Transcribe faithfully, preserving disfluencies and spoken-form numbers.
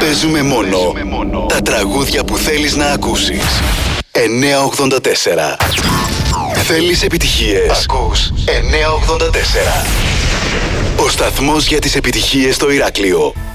Παίζουμε μόνο, μόνο τα τραγούδια που θέλεις να ακούσεις. εννιά ογδόντα τέσσερα. Θέλεις επιτυχίες? Ακούς εννιά ογδόντα τέσσερα. Ο σταθμός για τις επιτυχίες στο Ηράκλειο.